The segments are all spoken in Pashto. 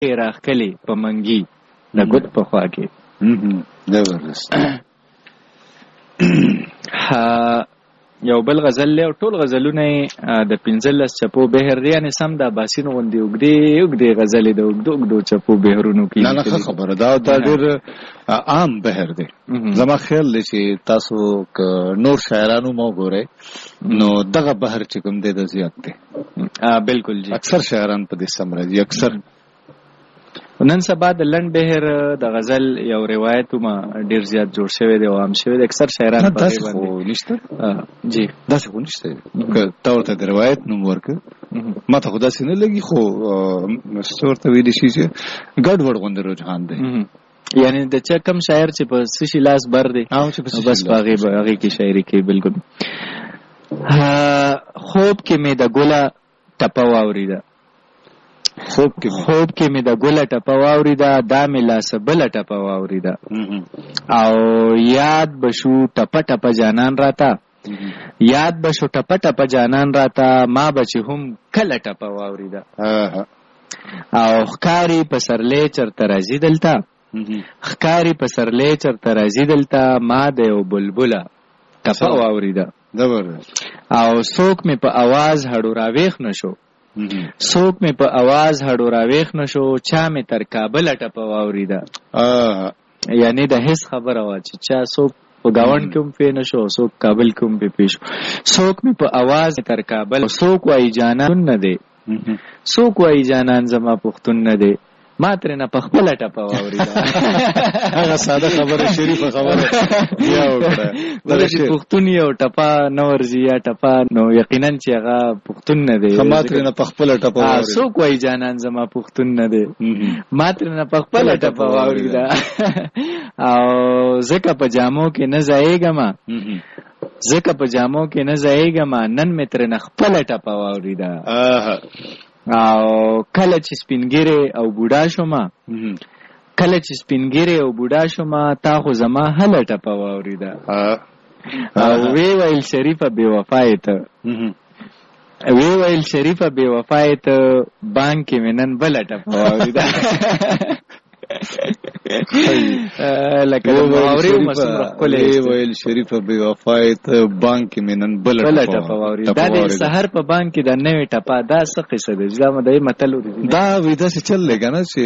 راخلی په منګي د ګوت په خوا کې. زبردست. یو بل غزل له ټول غزلونه د 15 چپو بهر دی، یعنی سم د باسین غوندي وګړي غزلې د وګړو چپو بهرونو کې. نه خبره دا ډېر عام بهر دی. زما خیال دی چې تاسو نور شاعرانو مو ګورئ نو دغه بهر چې کوم دی د زیات دی. بالکل جی. اکثر شاعران په دې سم راځي. اکثر نن سبا د لنډ بهر د غزل یو روایت ما ډیر زیات جوړ شوی دی او عام شوی دی. اکثر شاعران په دې باندې نشته. جی داسې خو نشته. که تا ورته د روایت نوم ورکړ ما ته خو داسې نه لګي، خو ورته ویلی شي چې ګډ وډ غوندې رجحان دی. یعنی د چا کم شاعر چې په سشي لاس بر دی بس په هغې کې شاعري کوي. بالکل. خوب کې مې د ګله ټپه واورېده، خوب کې مې د ګله ټپه واورېده، دا مې لاسه بله ټپه واورېده، او یاد بشو ټپه ټپه جانان راته، یاد بشو ټپه ټپه جانان راته، ما بچې هم کله ټپه واورېده، او ښکاري پسرلی چرته راځي دلته، ښکاري پسرلی چرته راځي دلته، ما د یو بلبله ټپه واورېده، او څوک مې په اواز هډو راویښ نشو، څوک مې په اواز هډو راویښ نشو، چا مې تر کابله ټپه واورېده. یعنی د هیڅ خبره وه چې چا څوک په ګاونډ کې هم پې نشو، څوک کابل کې هم پې شو. څوک مې په اواز تر کابل، څوک وایي جانان نه دی، څوک وایي جانان زما پښتون نه دی، ما ترېنه په خپله ټپه واورېده. هغه ساده خبره شریفه خبره بیا وکړه. بله چې پښتون یو ټپه نه ورځي یا ټپه نو یقینا چې هغه پښتون نه دی. ما ترېنه په خپله ټپه واورېده. څوک وایي جانان زما پښتون نه دی، ما ترېنه په خپله ټپه واورېده، او ځکه په جامو کې نه ځایېږمه، ځکه په جامو کې نه ځایېږمه، نن مې ترېنه خپله ټپه واورېده، او کله چې سپینګیرې او بوډا شومه، کله چې سپینګیرې او بوډا شومه، تا خو زما هله ټپه واورېده، او وی ویل شریفه بې وفایې ته، وی ویل شریفه بې وفایې ته، بانک کې مې نن بله ټپه واورېده. لکه د محاورې مسومره ښکلی ویل شریفه بې وفایې ته، بانک کې مې نن بله ټپه واورېده. دا د سهار په بانک کې د نوې ټپه دا څه قصه ده؟ دا د متل دا وي داسې چل دی که نه چې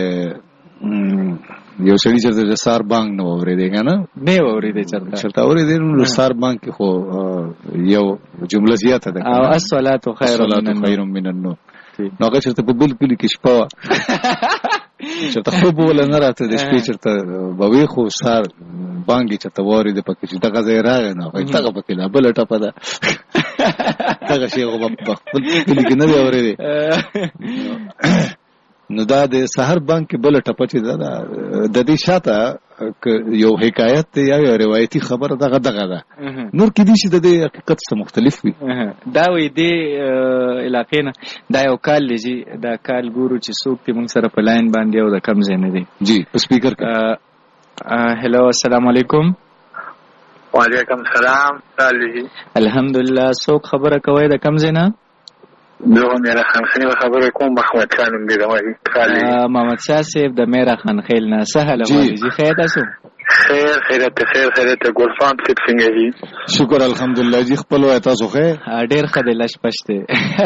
یو سړي چېرته د سهار بانک نه واورېدی که نه؟ نه یې واورېدی چېرته اورېدی نو سهار بانک کې خو یو جمله زیاته ده، او الصلاة خیر من النوم. نو هغه چېرته په بل کلي کې شپه وه، چېرته خوب وله نه راته د شپې چېرته به وي، خو سهار بانک یې چېرته واورېده پکې چې دغه ځای راغی نو هغه دغه پکې لا بله ټپه ده. دغه شی خو په خپل کلي کې نه دی اورېدی. نو دا د سهار بانک کې بله ټپه چې ده د دې شاته یو حکایت دی یا یو روایتي خبره دغه ده، نور کې دي چې د دې حقیقت څخه مختلف وي. دا وایي دې علاقې نه دا یو کال دی چې دا کال ګورو چې څوک دې موږ سره په لاین باندې او د کم ځای نه دی. جی په سپیکر کې. هلو السلام علیکم. وعلیکم السلام. الحمدلله. څوک خبره کوي د کم ځای نه؟ زه میرا خانخیل خبره کوم. محمد شاه نوم دی د محمد شاه صاحب د میرا خانخیل نه. سهله والدي خیر تاسو؟ خیر خیرت ګلفام صاحب څنګه دي؟ شکر الحمدلله جی. خپل وای تاسو خیر؟ ډېر ښه دی لش پش دی.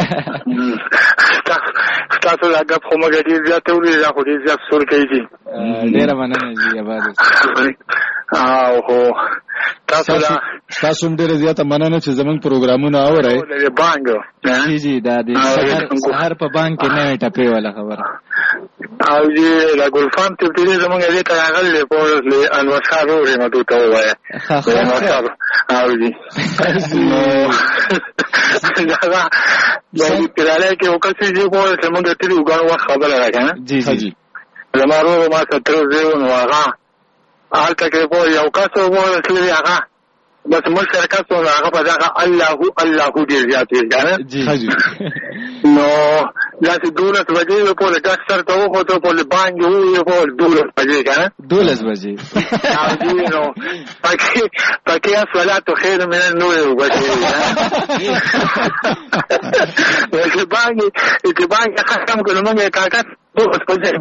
ستاسو دا ګپ خو موږ ډېر زیات اورېدل، خو ډېر زیات سور کوي جي. ډېره مننه جي. آباد او هو تاسو هم ډېره زیاته مننه چې زموږ پروګرامونه اورئ. بانک جی دا د سهار په بانک کې نوې ټپې والا خبره. او جی دا ګلفام ته دې زموږ دې ته راغلی په انور شاه ورې ما ته وایي. او جی دا پیراله کې وکړې چې په زموږ ته دې وګڼو خبره راکنه. جی جی زمارو ما ته تر زه نو هغه حالته کې په یو کس وو چې هغه بس مشترکات څو هغه په دغه الله ډیر زیات وي کنه حاجی نو لاسه 12 بجې په ډاک سر ته وخته په باندې وو په 12 بجې کنه 12 بجې نو پکې صلات خیر من النور بجې باندې ختم کړم موږ کاکا اوس په